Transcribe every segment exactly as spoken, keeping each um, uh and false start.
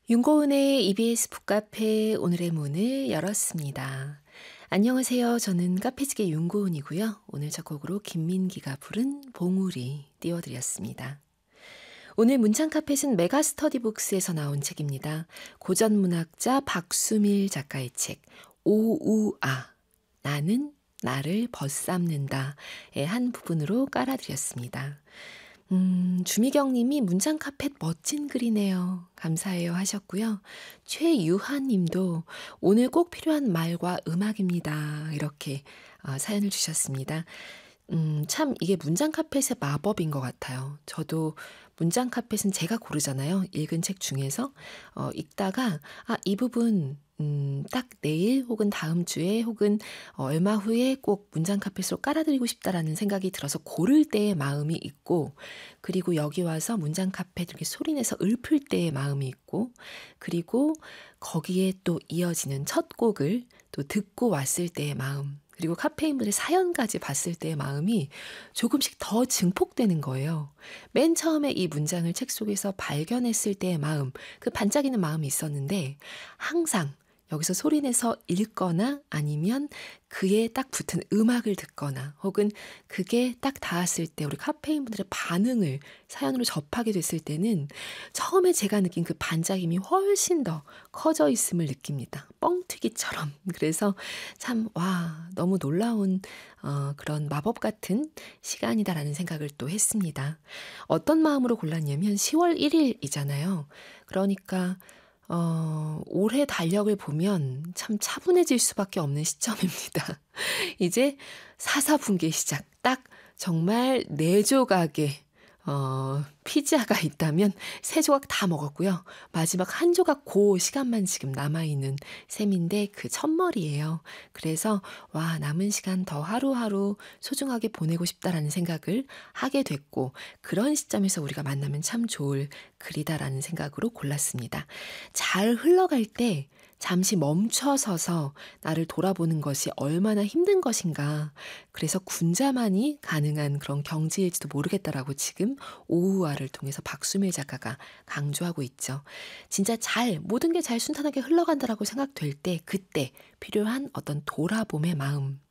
윤고은의 이비에스 북카페 오늘의 문을 열었습니다. 안녕하세요. 저는 카페지게 윤고은이고요. 오늘 첫 곡으로 김민기가 부른 봉우리 띄워드렸습니다. 오늘 문창카펫은 메가스터디북스에서 나온 책입니다. 고전문학자 박수밀 작가의 책 오우아 나는 나를 벗삼는다의 한 부분으로 깔아드렸습니다. 음, 주미경 님이 문장카펫 멋진 글이네요. 감사해요 하셨고요. 최유한 님도 오늘 꼭 필요한 말과 음악입니다. 이렇게 어, 사연을 주셨습니다. 음, 참 이게 문장카펫의 마법인 것 같아요. 저도 문장카펫은 제가 고르잖아요. 읽은 책 중에서 어, 읽다가 아, 이 부분 음, 딱 내일 혹은 다음 주에 혹은 어, 얼마 후에 꼭 문장카펫으로 깔아드리고 싶다라는 생각이 들어서 고를 때의 마음이 있고, 그리고 여기 와서 문장카펫 이렇게 소리내서 읊을 때의 마음이 있고, 그리고 거기에 또 이어지는 첫 곡을 또 듣고 왔을 때의 마음, 그리고 카페인분의 사연까지 봤을 때의 마음이 조금씩 더 증폭되는 거예요. 맨 처음에 이 문장을 책 속에서 발견했을 때의 마음, 그 반짝이는 마음이 있었는데 항상 여기서 소리내서 읽거나 아니면 그에 딱 붙은 음악을 듣거나 혹은 그게 딱 닿았을 때 우리 카페인분들의 반응을 사연으로 접하게 됐을 때는 처음에 제가 느낀 그 반짝임이 훨씬 더 커져 있음을 느낍니다. 뻥튀기처럼. 그래서 참, 와, 너무 놀라운 어, 그런 마법 같은 시간이다라는 생각을 또 했습니다. 어떤 마음으로 골랐냐면 시월 일일이잖아요. 그러니까 어, 올해 달력을 보면 참 차분해질 수밖에 없는 시점입니다. 이제 사사분기 시작. 딱 정말 네 조각의 어, 피자가 있다면 세 조각 다 먹었고요. 마지막 한 조각 그 시간만 지금 남아있는 셈인데 그 첫머리예요. 그래서 와, 남은 시간 더 하루하루 소중하게 보내고 싶다라는 생각을 하게 됐고, 그런 시점에서 우리가 만나면 참 좋을 글이다라는 생각으로 골랐습니다. 잘 흘러갈 때 잠시 멈춰서서 나를 돌아보는 것이 얼마나 힘든 것인가. 그래서 군자만이 가능한 그런 경지일지도 모르겠다라고 지금 오우아를 통해서 박수밀 작가가 강조하고 있죠. 진짜 잘, 모든 게 잘 순탄하게 흘러간다라고 생각될 때 그때 필요한 어떤 돌아봄의 마음,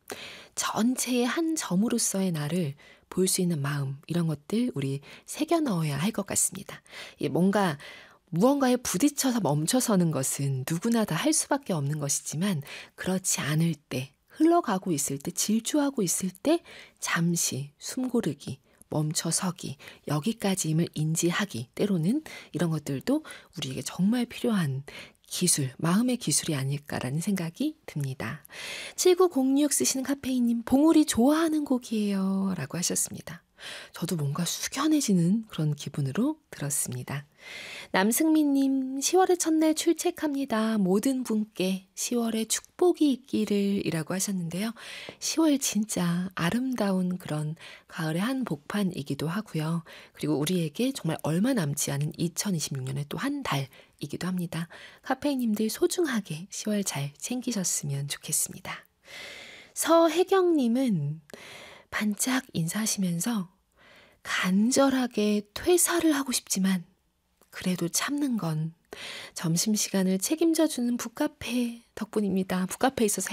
전체의 한 점으로서의 나를 볼 수 있는 마음, 이런 것들 우리 새겨 넣어야 할 것 같습니다. 뭔가 무언가에 부딪혀서 멈춰서는 것은 누구나 다 할 수밖에 없는 것이지만 그렇지 않을 때, 흘러가고 있을 때, 질주하고 있을 때 잠시 숨 고르기, 멈춰서기, 여기까지임을 인지하기, 때로는 이런 것들도 우리에게 정말 필요한 기술, 마음의 기술이 아닐까라는 생각이 듭니다. 칠구공육 쓰시는 카페인님, 봉우리 좋아하는 곡이에요 라고 하셨습니다. 저도 뭔가 숙연해지는 그런 기분으로 들었습니다. 남승민님, 시월의 첫날 출첵합니다. 모든 분께 시월의 축복이 있기를 이라고 하셨는데요. 시월 진짜 아름다운 그런 가을의 한 복판이기도 하고요. 그리고 우리에게 정말 얼마 남지 않은 이천이십육 년의 또 한 달이기도 합니다. 카페인님들 소중하게 시월 잘 챙기셨으면 좋겠습니다. 서혜경님은 반짝 인사하시면서 간절하게 퇴사를 하고 싶지만 그래도 참는 건 점심시간을 책임져주는 북카페 덕분입니다. 북카페에 있어서